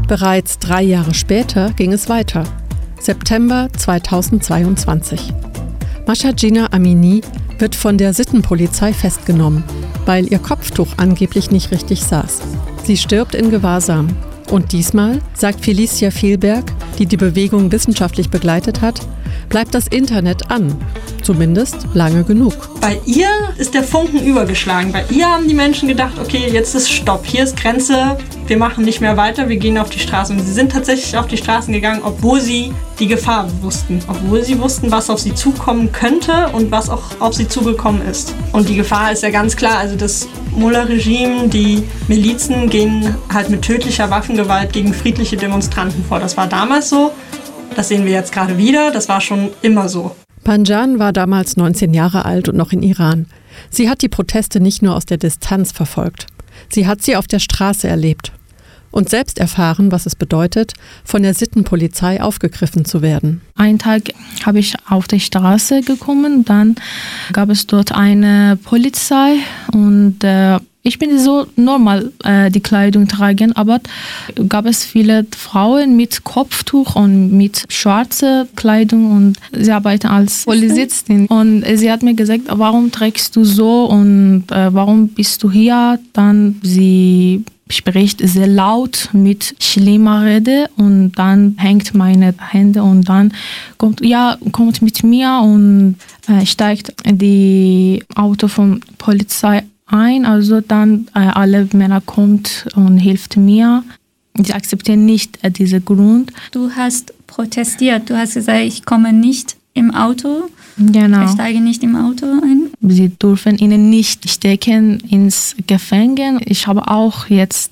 Bereits 3 Jahre später ging es weiter. September 2022. Mahsa Jina Amini wird von der Sittenpolizei festgenommen, weil ihr Kopftuch angeblich nicht richtig saß. Sie stirbt in Gewahrsam. Und diesmal, sagt Felicia Fehlberg, die die Bewegung wissenschaftlich begleitet hat, bleibt das Internet an. Zumindest lange genug. Bei ihr ist der Funken übergeschlagen. Bei ihr haben die Menschen gedacht, okay, jetzt ist Stopp, hier ist Grenze, wir machen nicht mehr weiter, wir gehen auf die Straße. Und sie sind tatsächlich auf die Straßen gegangen, obwohl sie die Gefahr wussten. Obwohl sie wussten, was auf sie zukommen könnte und was auch auf sie zugekommen ist. Und die Gefahr ist ja ganz klar, also das Mullah-Regime, die Milizen gehen halt mit tödlicher Waffengewalt gegen friedliche Demonstranten vor. Das war damals so, das sehen wir jetzt gerade wieder, das war schon immer so. Panjan war damals 19 Jahre alt und noch in Iran. Sie hat die Proteste nicht nur aus der Distanz verfolgt. Sie hat sie auf der Straße erlebt und selbst erfahren, was es bedeutet, von der Sittenpolizei aufgegriffen zu werden. Einen Tag habe ich auf die Straße gekommen, dann gab es dort eine Polizei und ich bin so normal die Kleidung tragen, aber gab es viele Frauen mit Kopftuch und mit schwarzer Kleidung und sie arbeiten als Polizistin. Und sie hat mir gesagt, warum trägst du so und warum bist du hier? Dann sie spricht sehr laut mit schlimmer Rede und dann hängt meine Hände und dann kommt mit mir und steigt die Auto von Polizei ein, also dann alle Männer kommt und hilft mir. Sie akzeptieren nicht diesen Grund. Du hast protestiert, du hast gesagt, ich komme nicht im Auto. Genau. Ich steige nicht im Auto ein. Sie dürfen ihnen nicht stecken ins Gefängnis. Ich habe auch jetzt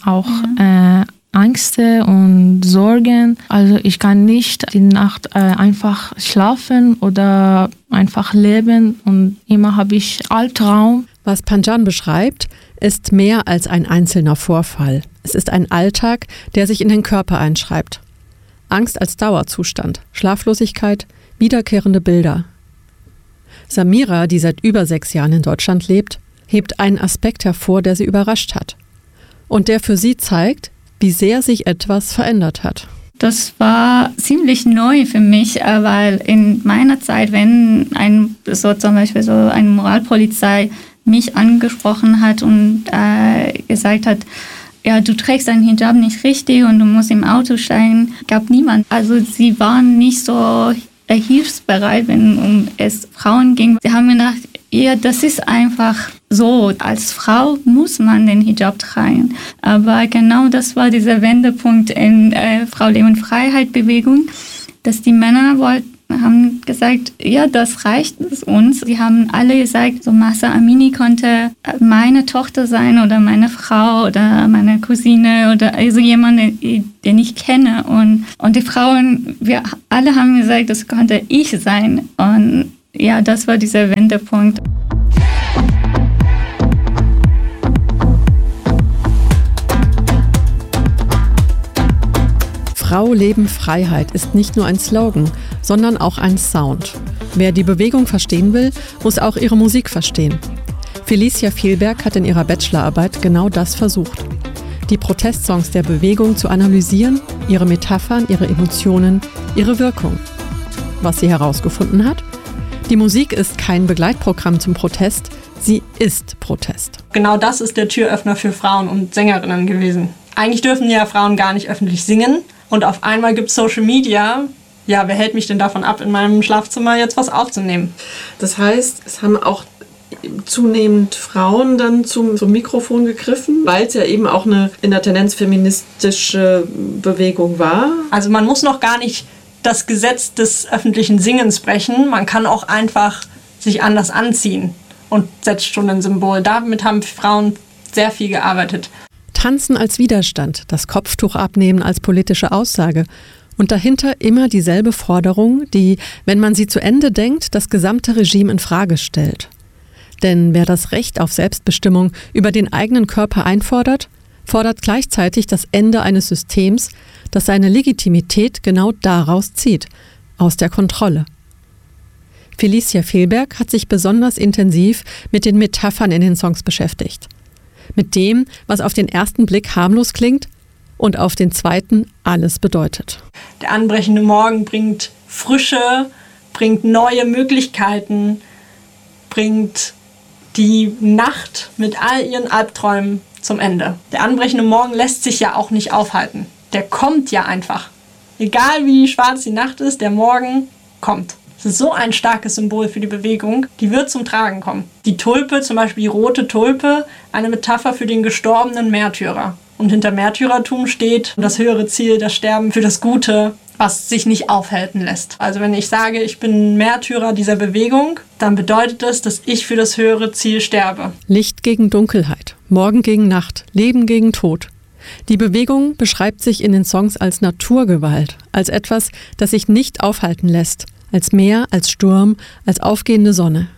Ängste und Sorgen. Also ich kann nicht die Nacht einfach schlafen oder einfach leben und immer habe ich Albtraum. Was Panjan beschreibt, ist mehr als ein einzelner Vorfall. Es ist ein Alltag, der sich in den Körper einschreibt. Angst als Dauerzustand, Schlaflosigkeit, wiederkehrende Bilder. Samira, die seit über 6 Jahren in Deutschland lebt, hebt einen Aspekt hervor, der sie überrascht hat. Und der für sie zeigt, wie sehr sich etwas verändert hat. Das war ziemlich neu für mich, weil in meiner Zeit, wenn zum Beispiel so eine Moralpolizei mich angesprochen hat und gesagt hat, ja, du trägst deinen Hijab nicht richtig und du musst im Auto steigen, gab niemand. Also sie waren nicht so hilfsbereit, wenn es Frauen ging. Sie haben gedacht, ja, das ist einfach so. Als Frau muss man den Hijab tragen. Aber genau das war dieser Wendepunkt in Frau Leben und Freiheit Bewegung, dass die Männer haben gesagt, ja, das reicht uns. Sie haben alle gesagt, so Mahsa Amini konnte meine Tochter sein oder meine Frau oder meine Cousine oder also jemand, den ich kenne. Und die Frauen, wir alle haben gesagt, das konnte ich sein. Und ja, das war dieser Wendepunkt. Frau, Leben, Freiheit ist nicht nur ein Slogan, sondern auch ein Sound. Wer die Bewegung verstehen will, muss auch ihre Musik verstehen. Felicia Fehlberg hat in ihrer Bachelorarbeit genau das versucht. Die Protestsongs der Bewegung zu analysieren, ihre Metaphern, ihre Emotionen, ihre Wirkung. Was sie herausgefunden hat? Die Musik ist kein Begleitprogramm zum Protest, sie ist Protest. Genau das ist der Türöffner für Frauen und Sängerinnen gewesen. Eigentlich dürfen ja Frauen gar nicht öffentlich singen. Und auf einmal gibt es Social Media. Ja, wer hält mich denn davon ab, in meinem Schlafzimmer jetzt was aufzunehmen? Das heißt, es haben auch zunehmend Frauen dann zum Mikrofon gegriffen, weil es ja eben auch eine in der Tendenz feministische Bewegung war. Also man muss noch gar nicht das Gesetz des öffentlichen Singens brechen. Man kann auch einfach sich anders anziehen und setzt schon ein Symbol. Damit haben Frauen sehr viel gearbeitet. Tanzen als Widerstand, das Kopftuch abnehmen als politische Aussage und dahinter immer dieselbe Forderung, die, wenn man sie zu Ende denkt, das gesamte Regime in Frage stellt. Denn wer das Recht auf Selbstbestimmung über den eigenen Körper einfordert, fordert gleichzeitig das Ende eines Systems, das seine Legitimität genau daraus zieht, aus der Kontrolle. Felicia Fehlberg hat sich besonders intensiv mit den Metaphern in den Songs beschäftigt. Mit dem, was auf den ersten Blick harmlos klingt, und auf den zweiten alles bedeutet. Der anbrechende Morgen bringt Frische, bringt neue Möglichkeiten, bringt die Nacht mit all ihren Albträumen zum Ende. Der anbrechende Morgen lässt sich ja auch nicht aufhalten. Der kommt ja einfach. Egal wie schwarz die Nacht ist, der Morgen kommt. Das ist so ein starkes Symbol für die Bewegung, die wird zum Tragen kommen. Die Tulpe, zum Beispiel die rote Tulpe, eine Metapher für den gestorbenen Märtyrer. Und hinter Märtyrertum steht das höhere Ziel, das Sterben für das Gute, was sich nicht aufhalten lässt. Also wenn ich sage, ich bin Märtyrer dieser Bewegung, dann bedeutet das, dass ich für das höhere Ziel sterbe. Licht gegen Dunkelheit, Morgen gegen Nacht, Leben gegen Tod. Die Bewegung beschreibt sich in den Songs als Naturgewalt, als etwas, das sich nicht aufhalten lässt, als Meer, als Sturm, als aufgehende Sonne.